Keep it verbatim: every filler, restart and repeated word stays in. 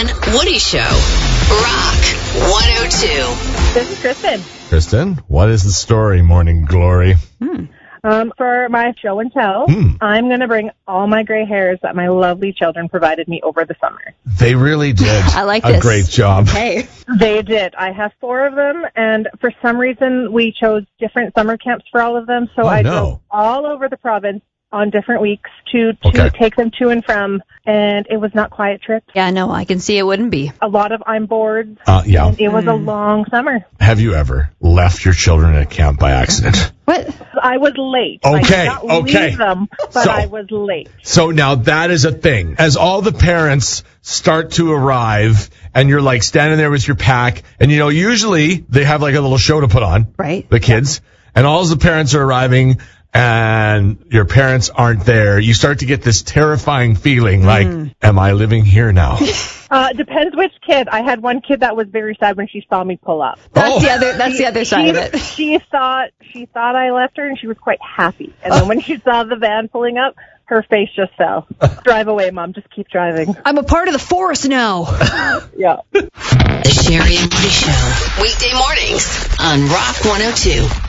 Woody Show. Rock one oh two. This is Kristen. Kristen, what is the story, Morning Glory? Hmm. Um, for my show and tell, Hmm. I'm going to bring all my gray hairs that my lovely children provided me over the summer. They really did. I like a this. great job. Hey. They did. I have four of them, and for some reason, we chose different summer camps for all of them, so Oh, I no. drove all over the province on different weeks to, to Okay. take them to and from, and it was not quiet trips. Yeah, no, I can see it wouldn't be. A lot of I'm bored, Uh, yeah. and it was a long summer. Have you ever left your children at camp by accident? What? I was late. I Okay, did not okay. leave them, but So- I was late. So now that is a thing. As all the parents start to arrive and you're like standing there with your pack and you know, usually they have like a little show to put on. Right. The kids. And all the parents are arriving and your parents aren't there. You start to get this terrifying feeling like, am I living here now? Uh, depends which kid. I had one kid that was very sad when she saw me pull up. That's Oh. the other. That's the other side she, of it. She thought she thought I left her, and she was quite happy. And then when she saw the van pulling up, her face just fell. Drive away, Mom. Just keep driving. I'm a part of the force now. Yeah. The Sherry and Woody Show. Weekday mornings on Rock one oh two.